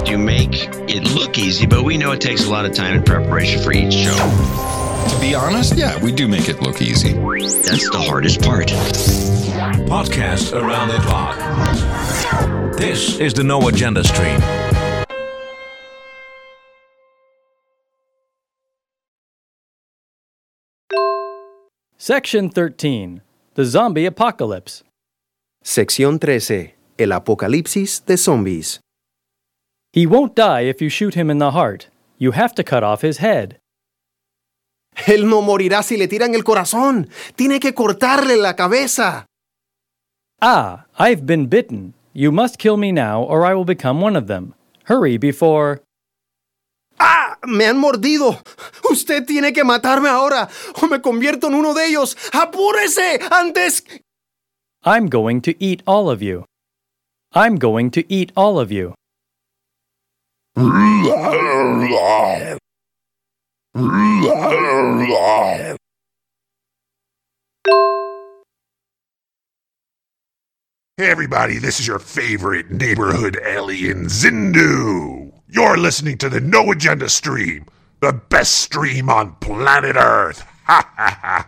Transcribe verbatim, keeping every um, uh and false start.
you make it look easy, but we know it takes a lot of time and preparation for each show. To be honest, yeah, we do make it look easy. That's the hardest part. Podcast around the clock. This is the No Agenda Stream. Section thirteen. The Zombie Apocalypse. Sección trece. El apocalipsis de zombies. He won't die if you shoot him in the heart. You have to cut off his head. Él no morirá si le tiran el corazón. Tiene que cortarle la cabeza. Ah, I've been bitten. You must kill me now or I will become one of them. Hurry before... ¡Ah! ¡Me han mordido! Usted tiene que matarme ahora o me convierto en uno de ellos. ¡Apúrese! Antes... I'm going to eat all of you. I'm going to eat all of you. Hey everybody, this is your favorite neighborhood alien, Zindu. You're listening to the No Agenda Stream, the best stream on planet Earth. Ha ha ha.